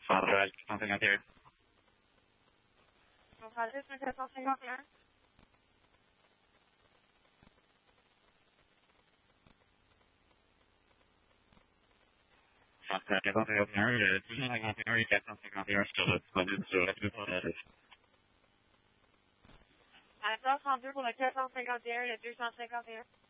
Central 451. Central 10 451. Central 451, le 251 et 451 sur disponible sur la 236. Acteur 32 pour le 451 et le 251.